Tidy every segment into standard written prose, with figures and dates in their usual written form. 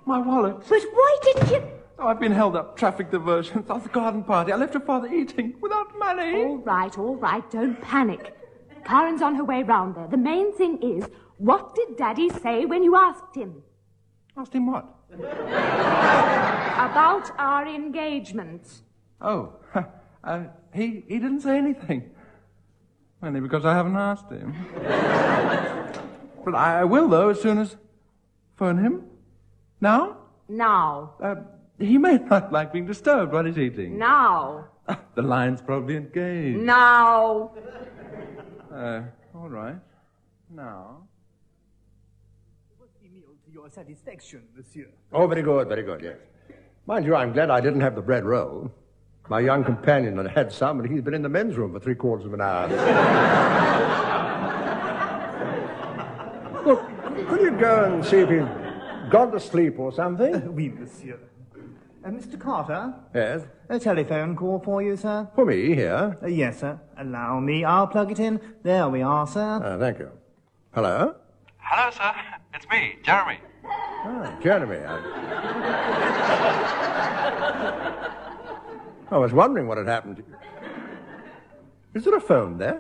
My wallet. But why didn't you... Oh, I've been held up. Traffic diversions. That's the garden party. I left your father eating without money. All right. Don't panic. Karen's on her way round there. The main thing is, what did Daddy say when you asked him? Asked him what? About our engagement. Oh, he didn't say anything. Only because I haven't asked him. But I will, though, as soon as... Phone him? Now? Now. He may not like being disturbed while he's eating. Now. The line's probably engaged. Now. All right. Now. It was a meal to your satisfaction, monsieur. Oh, very good, yes. Mind you, I'm glad I didn't have the bread roll. My young companion had had some, and he's been in the men's room for 3/4 of an hour. Look, could you go and see if he's gone to sleep or something? Oui, monsieur. Mr. Carter? Yes? A telephone call for you, sir? For me, here? Yes, sir. Allow me. I'll plug it in. There we are, sir. Thank you. Hello? Hello, sir. It's me, Jeremy. Jeremy. I was wondering what had happened to you. Is there a phone there?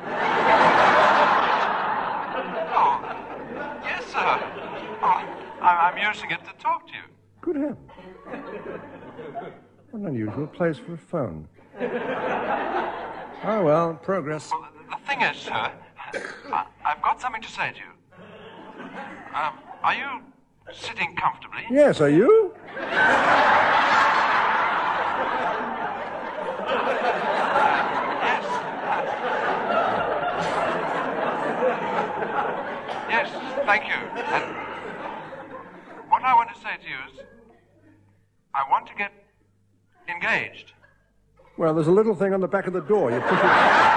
Oh, yes, sir. Oh, I'm using it to talk to you. Good heavens. What an unusual place for a phone. Oh, well, progress. Well, the thing is, sir, I've got something to say to you. Are you sitting comfortably? Yes, are you? Yes, thank you. And what I want to say to you is, I want to get engaged. Well, there's a little thing on the back of the door. You push it...